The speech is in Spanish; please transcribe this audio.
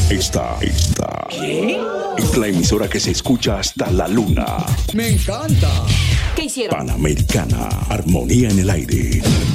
Esta ¿Qué? Es la emisora que se escucha hasta la luna. Me encanta. ¿Qué hicieron? Panamericana, armonía en el aire.